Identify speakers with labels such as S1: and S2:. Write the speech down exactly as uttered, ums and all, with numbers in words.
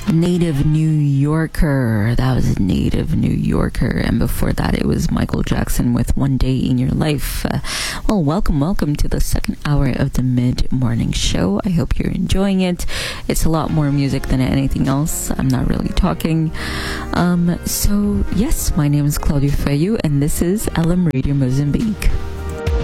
S1: Native New Yorker. That was Native New Yorker. And before that, it was Michael Jackson with One Day in Your Life. Uh, well, welcome, welcome to the second hour of the mid-morning show. I hope you're enjoying it. It's a lot more music than anything else. I'm not really talking. Um, so, yes, my name is Claudia Feyu, and this is L M Radio Mozambique.